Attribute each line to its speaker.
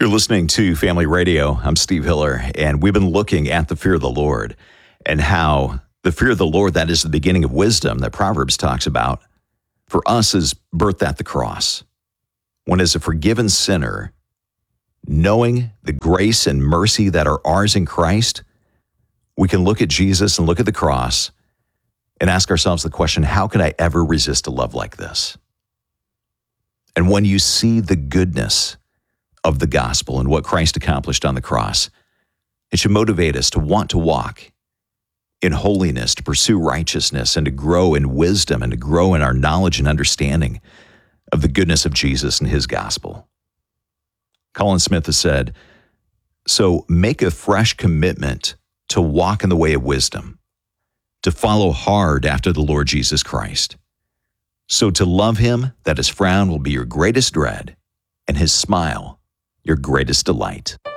Speaker 1: You're listening to Family Radio. I'm Steve Hiller, and we've been looking at the fear of the Lord and how the fear of the Lord, that is the beginning of wisdom that Proverbs talks about, for us is birthed at the cross. When as a forgiven sinner, knowing the grace and mercy that are ours in Christ, we can look at Jesus and look at the cross and ask ourselves the question, how can I ever resist a love like this? And when you see the goodness of the gospel and what Christ accomplished on the cross, it should motivate us to want to walk in holiness, to pursue righteousness, and to grow in wisdom and to grow in our knowledge and understanding of the goodness of Jesus and his gospel. Colin Smith has said, so make a fresh commitment to walk in the way of wisdom, to follow hard after the Lord Jesus Christ. So to love him, that his frown will be your greatest dread, and his smile your greatest delight.